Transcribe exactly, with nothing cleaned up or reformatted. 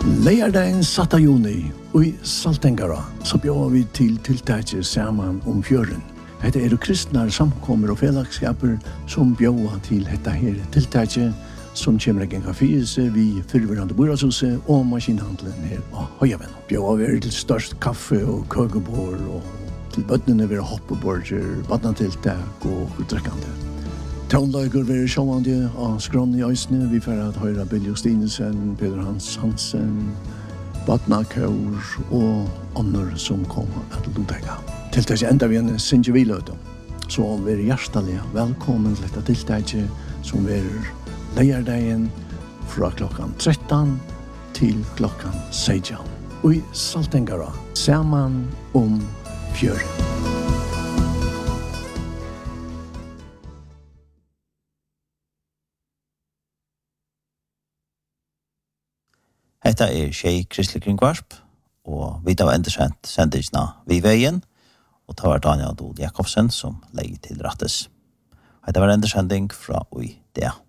Leierdagen satta juni i Saltengara så bjöd vi til tiltaket saman om fjøren. Hette er kristnar samkommer og fellagskaper som bjöd til dette her tiltaket som kommer en kaffeise vi fyrverande boradshuset og maskinhandelen her av Høyaven. Bjöd vi til størst kaffe og køkebord og til bøttene vi hoppeborger, badnatiltak og utrekkande. Trånlager vil sjåvande av skrån i Øysene. Vi får at høyre Bill Justinesen, Peter Hans Hansen, Batna Kaur og andre som kommer at lutega. Tiltaket enda vi en sinje viløte. Så vi er hjertelig velkommen til dette tiltaket som vi er leierdagen fra klokkan tretton til klokkan seksten. Og i Saltengara, saman om fjøren. Hetta er Tjej Kristelig Kringvarp, og vi tar endersendt sendingsna Vi Veien, og tar Daniel Dod Jakobsen som legger til rattes. Hetta var endersending fra O I D A.